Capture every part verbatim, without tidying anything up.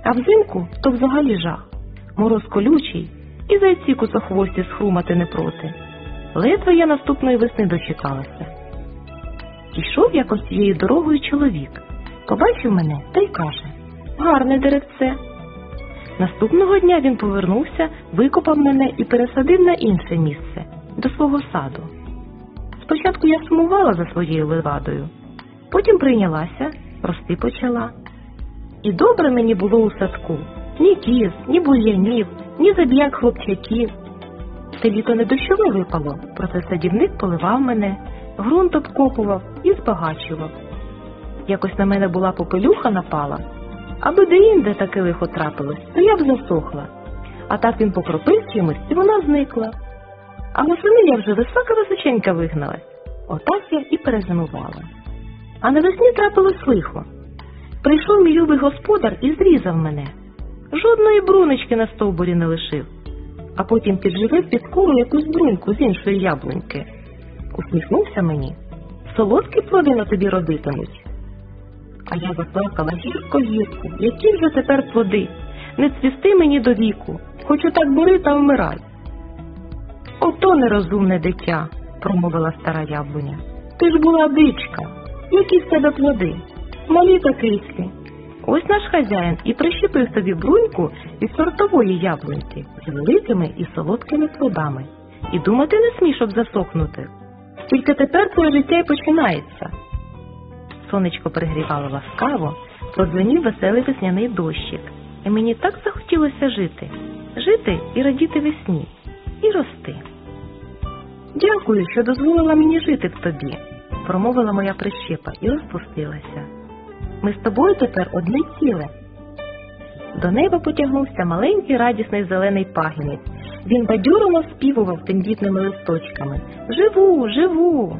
А взимку то взагалі жах. Мороз колючий, і зайці куцохвості схрумати не проти. Ледве я наступної весни дочекалася. Ішов якось цією дорогою чоловік. Побачив мене та й каже: гарне деревце. Наступного дня він повернувся, викопав мене і пересадив на інше місце, до свого саду. Спочатку я сумувала за своєю левадою, потім прийнялася, рости почала. І добре мені було у садку. Ні кіз, ні бур'янів, ні забіяк хлопчаків. Те літо не дощове випало, проте садівник поливав мене, ґрунт обкопував і збагачував. Якось на мене була попелюха напала, аби де-інде таке лихо трапилось, то я б засохла. А так він покропив чимось, і вона зникла. А восени я вже висока-височенька вигналась. Отак я і перезимувала. А навесні трапилось лихо. Прийшов мій любий господар і зрізав мене. Жодної бруночки на стовбурі не лишив. А потім підживив під кору якусь бруньку з іншої яблуньки. Усміхнувся мені: солодкі плоди на тобі родитимуть. А я заплакала гірко-гірко: які вже тепер плоди? Не цвісти мені до віку, хочу так бери та вмирай. Ото нерозумне дитя, промовила стара яблуня. Ти ж була дичка, які з тебе плоди? Малі та кислі. Ось наш хазяїн і прищепив тобі бруньку від сортової яблуньки з великими і солодкими плодами. І думати не смій, щоб засохнути. Тільки тепер твоє життя і починається. Сонечко перегрівало ласкаво, продзвенів веселий весняний дощик. І мені так захотілося жити. Жити і радіти весні. І рости. Дякую, що дозволила мені жити в тобі, промовила моя прищепа і розпустилася. Ми з тобою тепер одне ціле. До неба потягнувся маленький радісний зелений пагінець. Він бадьоро наспівував тендітними листочками: живу, живу.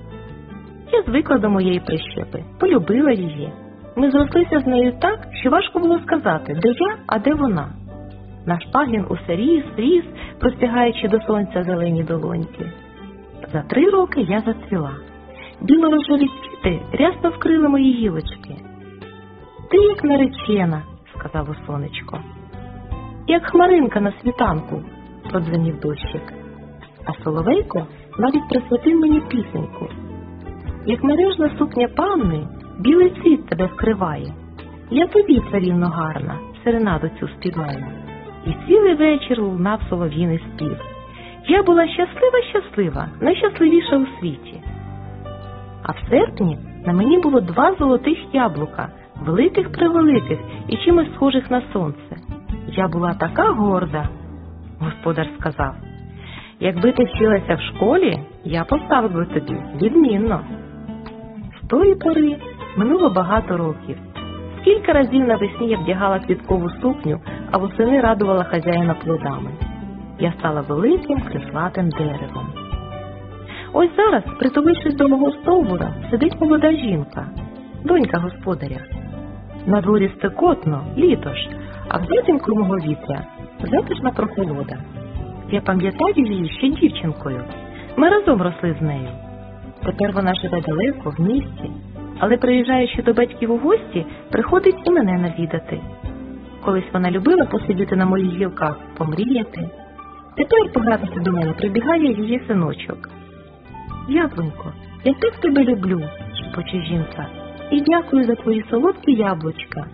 Я звикла до моєї прищепи, полюбила її. Ми зрослися з нею так, що важко було сказати, де я, а де вона. Наш пагін усе ріс, ріс, простягаючи до сонця зелені долоньки. За три роки я зацвіла. Біло-рожеві квіти рясно вкрили мої гілочки. Ти як наречена, сказало сонечко. Як хмаринка на світанку, продзвенів дощик. А соловейко навіть присвятив мені пісеньку. Як мережна сукня панни, білий цвіт тебе вкриває. Я тобі, царівно гарна, серенаду цю співаю. І цілий вечір лунав солов'їний спів. Я була щаслива-щаслива, найщасливіша у світі. А в серпні на мені було два золотих яблука, великих-превеликих і чимось схожих на сонце. Я була така горда, господар сказав. Якби ти вчилася в школі, я поставив би тобі відмінно. З тої пори минуло багато років. Скільки разів навесні я вдягала квіткову сукню, а восени радувала хазяїна плодами. Я стала великим крислатим деревом. Ось зараз, притулившись до мого стовбура, сидить молода жінка, донька господаря. На дворі спекотно, літо ж, а в затінку мого вітря затишна прохолода. Я пам'ятаю її ще дівчинкою. Ми разом росли з нею. Тепер вона живе далеко, в місті, але приїжджаючи до батьків у гості, приходить і мене навідати. Колись вона любила посидіти на моїх гілках, помріяти. Тепер погратися до мене прибігає її синочок. Яблунько, я так тебе люблю, шепоче жінка, і дякую за твої солодкі яблучка.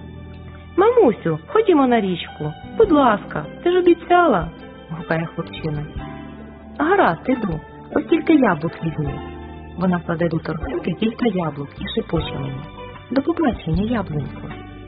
Мамусю, ходімо на річку, будь ласка, ти ж обіцяла, гукає хлопчина. Гаразд, іду, ось тільки яблук візьми. Вона кладе до торбинки кілька яблук і шепоче мені. До побачення, яблунько.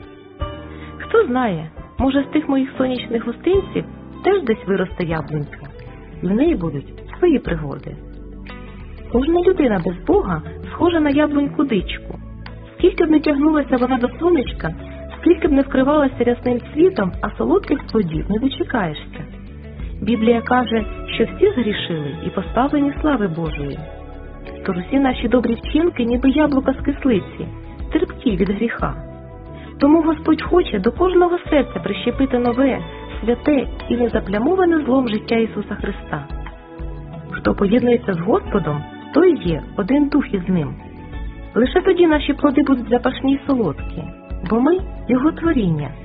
Хто знає, може з тих моїх сонячних гостинців теж десь виросте яблунька, і в неї будуть свої пригоди. Кожна людина без Бога схожа на яблуньку дичку. Скільки б не тягнулася вона до сонечка, скільки б не вкривалася рясним цвітом, а солодких плодів не дочекаєшся. Біблія каже, що всі згрішили і позбавлені слави Божої. Тож усі наші добрі вчинки ніби яблука з кислиці, терпкі від гріха. Тому Господь хоче до кожного серця прищепити нове, святе і незаплямоване злом життя Ісуса Христа. Хто поєднується з Господом, той є один дух із Ним. Лише тоді наші плоди будуть запашні й солодкі, бо ми – Його творіння,